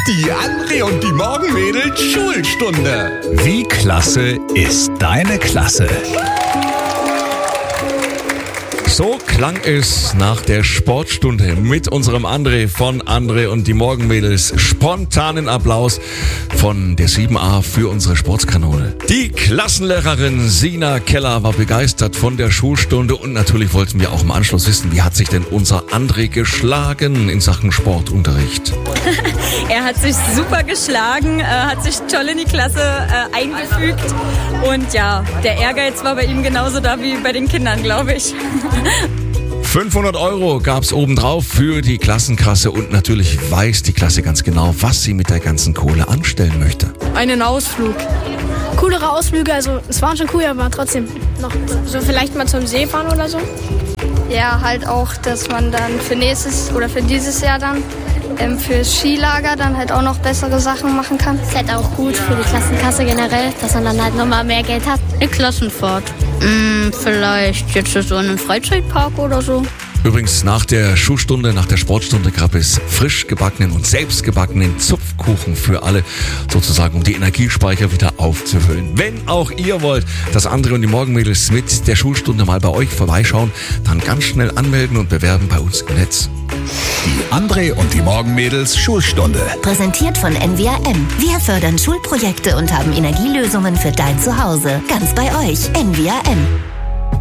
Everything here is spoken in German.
Die André und die Morgenmädels Schulstunde. Wie klasse ist deine Klasse? So klang es nach der Sportstunde mit unserem André von André und die Morgenmädels. Spontanen Applaus von der 7a für unsere Sportskanone. Die Klassenlehrerin Sina Keller war begeistert von der Schulstunde und natürlich wollten wir auch im Anschluss wissen, wie hat sich denn unser André geschlagen in Sachen Sportunterricht? Er hat sich super geschlagen, hat sich toll in die Klasse eingefügt und ja, der Ehrgeiz war bei ihm genauso da wie bei den Kindern, glaube ich. 500 € gab's obendrauf für die Klassenkasse und natürlich weiß die Klasse ganz genau, was sie mit der ganzen Kohle anstellen möchte. Einen Ausflug. Coolere Ausflüge, also es waren schon cool, aber trotzdem noch so vielleicht mal zum See fahren oder so. Ja, halt auch, dass man dann für nächstes oder für dieses Jahr dann fürs Skilager dann halt auch noch bessere Sachen machen kann. Ist halt auch gut für die Klassenkasse generell, dass man dann halt nochmal mehr Geld hat. Eine Klassenfahrt. Vielleicht jetzt so in einem Freizeitpark oder so. Übrigens, nach der Schulstunde, nach der Sportstunde gab es frisch gebackenen und selbst gebackenen Zupfkuchen für alle, sozusagen, um die Energiespeicher wieder aufzufüllen. Wenn auch ihr wollt, dass André und die Morgenmädels mit der Schulstunde mal bei euch vorbeischauen, dann ganz schnell anmelden und bewerben bei uns im Netz. Die André und die Morgenmädels Schulstunde. Präsentiert von NWAM. Wir fördern Schulprojekte und haben Energielösungen für dein Zuhause. Ganz bei euch. NWAM.